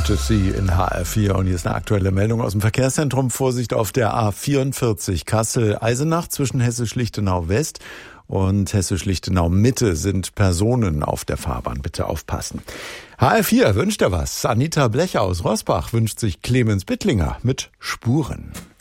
gibt es sie in HR4 und hier ist eine aktuelle Meldung aus dem Verkehrszentrum. Vorsicht auf der A44 Kassel-Eisenach zwischen Hessisch-Lichtenau West und Hessisch-Lichtenau Mitte sind Personen auf der Fahrbahn. Bitte aufpassen. HR4 wünscht er was. Anita Blecher aus Roßbach wünscht sich Clemens Bittlinger mit Spuren.